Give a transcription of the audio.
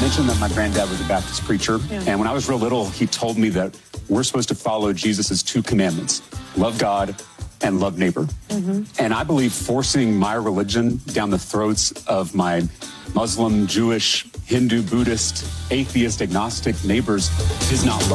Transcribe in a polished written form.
mentioned that my granddad was a Baptist preacher, and when I was real little, he told me that we're supposed to follow Jesus' 2 commandments, love God and love neighbor. And I believe forcing my religion down the throats of my Muslim, Jewish, Hindu, Buddhist, atheist, agnostic neighbors is not love.